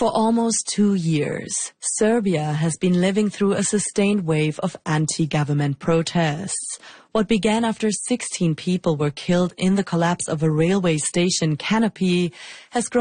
For almost 2 years, Serbia has been living through a sustained wave of anti-government protests. What began after 16 people were killed in the collapse of a railway station canopy has grown